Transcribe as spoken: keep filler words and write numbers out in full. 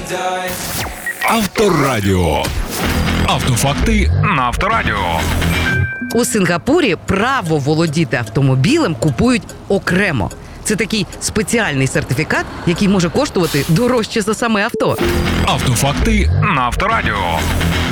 Авторадіо. Автофакти на Авторадіо. У Сингапурі право володіти автомобілем купують окремо. Це такий спеціальний сертифікат, який може коштувати дорожче за саме авто. Автофакти на Авторадіо.